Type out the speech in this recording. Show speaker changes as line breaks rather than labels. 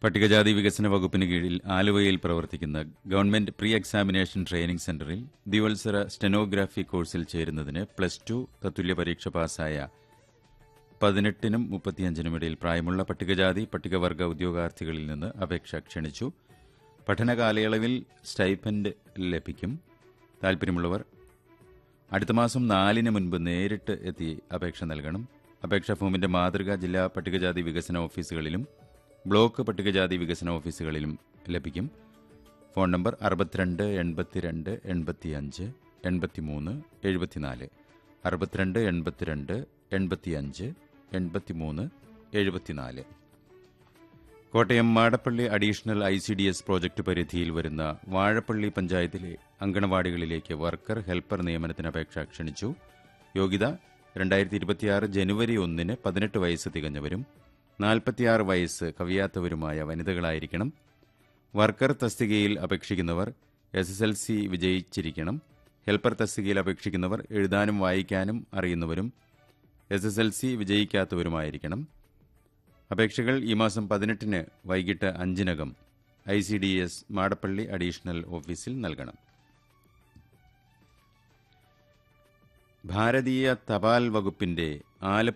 പട്ടികജാതി വികസന വകുപ്പിന് കീഴിൽ ആലുവയിൽ പ്രവർത്തിക്കുന്ന ഗവൺമെന്റ് പ്രീ എക്സാമിനേഷൻ ട്രെയിനിംഗ് സെന്ററിൽ ദ്വിവത്സര സ്റ്റെനോഗ്രാഫി കോഴ്സിൽ ചേരുന്നതിന് +2 തത്തുല്യ പരീക്ഷ പാസ്സായ 18നും 35നും ഇടയിൽ പ്രായമുള്ള പട്ടികജാതി പട്ടികവർഗ ഉദ്യോഗാർത്ഥികളിൽ നിന്ന് അപേക്ഷ ക്ഷണിച്ചു. പഠന കാലയളവിൽ സ്റ്റൈപ്പൻഡ് ലഭിക്കും. താൽപര്യമുള്ളവർ അടുത്ത മാസം 4-ന് മുൻപ് നേരിട്ട് എത്തി അപേക്ഷ നൽകണം. അപേക്ഷാ ഫോമിന്റെ മാതൃക ജില്ലാ പട്ടികജാതി വികസന ഓഫീസുകളിലും ബ്ലോക്ക് പട്ടികജാതി വികസന ഓഫീസുകളിലും ലഭിക്കും. Phone number 62 82 85 83 74 62 82 85 83 74. Kottayam Madappally additional ICDS project പരിധിയിൽ വരുന്ന വാഴപ്പള്ളി പഞ്ചായത്തിലെ അങ്കണവാടികളിലേക്ക് വർക്കർ ഹെൽപ്പർ നിയമനത്തിന് അപേക്ഷ ക്ഷണിച്ചു. യോഗ്യത 2026 ജനുവരി 1-ന് 18 വയസ്സ് തികഞ്ഞവരും 46 വയസ്സ് കവിയാത്തവരുമായ വനിതകളായിരിക്കണം. വർക്കർ തസ്തികയിൽ അപേക്ഷിക്കുന്നവർ SSLC വിജയിച്ചിരിക്കണം. ഹെൽപ്പർ തസ്തികയിൽ അപേക്ഷിക്കുന്നവർ എഴുതാനും വായിക്കാനും അറിയുന്നവരും SSLC വിജയിക്കാത്തവരുമായിരിക്കണം. അപേക്ഷകൾ ഈ മാസം 18-ന് വൈകിട്ട് 5-നകം ICDS മാടപ്പള്ളി അഡീഷണൽ ഓഫീസിൽ നൽകണം. ഭാരതീയ തപാൽ വകുപ്പിന്റെ ആലപ്പുഴ